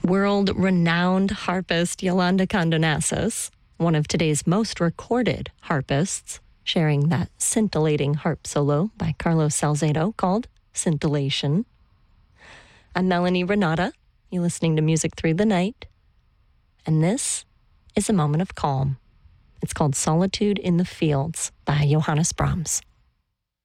World-renowned harpist Yolanda Condonassis, one of today's most recorded harpists, sharing that scintillating harp solo by Carlos Salcedo called Scintillation. I'm Melanie Renata. You're listening to Music Through the Night. And this is a moment of calm. It's called Solitude in the Fields by Johannes Brahms.